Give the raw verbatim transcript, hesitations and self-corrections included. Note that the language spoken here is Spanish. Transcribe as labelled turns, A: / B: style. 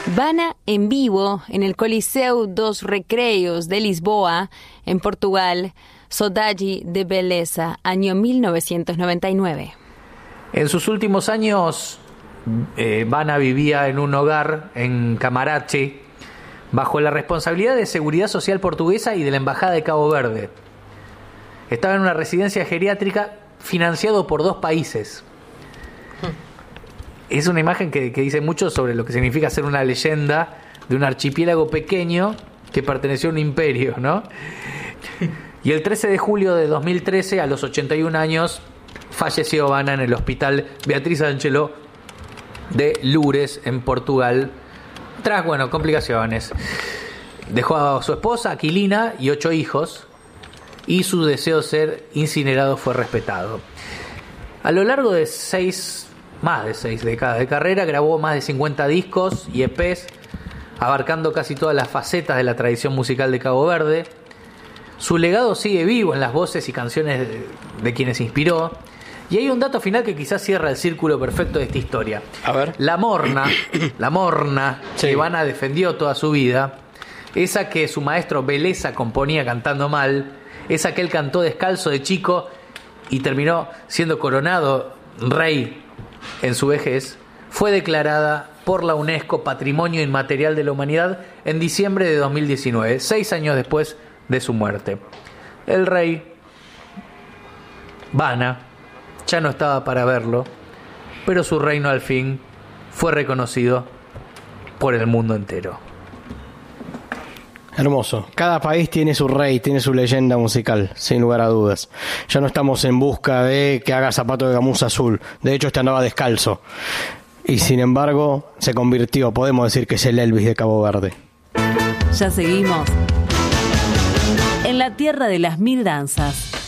A: Vana en vivo en el Coliseu dos Recreios de Lisboa, en Portugal. Saudade de Beleza, año mil novecientos noventa y nueve.
B: En sus últimos años, eh, Vana vivía en un hogar en Camarache, bajo la responsabilidad de Seguridad Social Portuguesa y de la Embajada de Cabo Verde. Estaba en una residencia geriátrica financiado por dos países. Es una imagen que, que dice mucho sobre lo que significa ser una leyenda de un archipiélago pequeño que perteneció a un imperio, ¿no? Y el trece de julio de dos mil trece, a los ochenta y un años, falleció Vana en el hospital Beatriz Angelo de Loures, en Portugal, tras, bueno, complicaciones. Dejó a su esposa, Aquilina, y ocho hijos, y su deseo de ser incinerado fue respetado. A lo largo de seis, más de seis décadas de carrera, grabó más de cincuenta discos y E Pes, abarcando casi todas las facetas de la tradición musical de Cabo Verde. Su legado sigue vivo en las voces y canciones de, de quienes inspiró. Y hay un dato final que quizás cierra el círculo perfecto de esta historia.
C: A ver.
B: La morna, la morna sí. que Vana defendió toda su vida, esa que su maestro Beleza componía cantando mal, esa que él cantó descalzo de chico y terminó siendo coronado rey en su vejez, fue declarada por la UNESCO Patrimonio Inmaterial de la Humanidad en diciembre de dos mil diecinueve, seis años después de su muerte. El rey Vana ya no estaba para verlo, pero su reino al fin fue reconocido por el mundo entero.
C: Hermoso. Cada país tiene su rey, tiene su leyenda musical, sin lugar a dudas. Ya no estamos en busca de que haga zapato de gamuza azul. De hecho, este andaba descalzo. Y sin embargo, se convirtió, podemos decir que es el Elvis de Cabo Verde.
A: Ya seguimos en la tierra de las mil danzas.